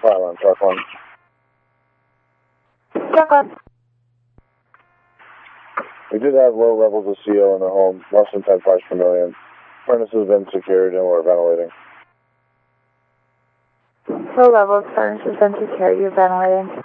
file on truck one. Truck one. We did have low levels of CO in the home, less than 10 parts per million. Furnace has been secured and we're ventilating. Low levels, furnace has been secured, you're ventilating.